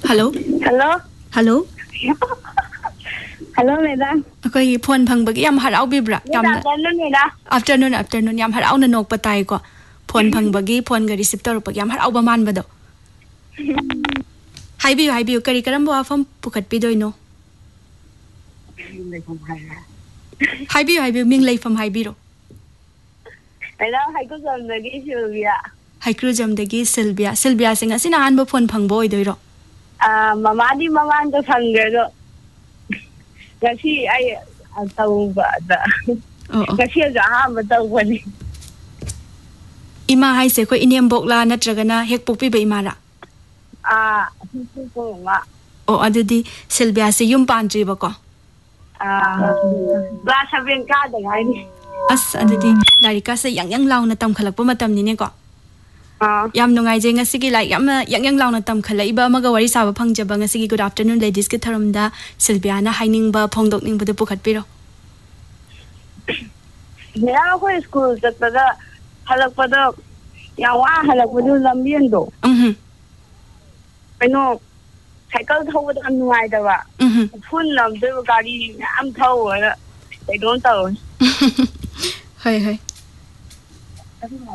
Hello. Hello. Hello. Hello, madam. Okay, phone phang bagi yam harau bibra. Good afternoon, madam. Afternoon yam harau na nok patay ko. Phone phang bagi phone ga receive tor pag yam harau ba man ba do. Haibiyo kari karam bo afam pukat pidoy no. Haibiyo ming lay from haibiro. Madam, haikuzam dagi Sylvia. Haikuzam dagi Sylvia. Sylvia sing asinahan bo phone phang boy doy ro. Mama di mama ando phangero. Kasi ay tahu ba da. Kasi jaha ba tahu bani. Ima hai se ko iniam bokla natragana hek pokpi ba imara. Ko ma. O adudi Sylvia se yum pantri ba ko. Ba saben ka da ngai ni. As adudi larika se yang law na tam khalak pa matam ni ne ko. Yam nungai je ngasigi like yang law na tam khala iba maga wari saba phangjaba ngasigi good afternoon ladies ke tharamda Sylvia na haining ba phongdokning bu de pukhat piro. Ya ko school tatpada halak pada yawa halak bu lambian do. Pero cycle thau da kan nungai da ba. Phun lam de gari am thau wa they don't tau. Hai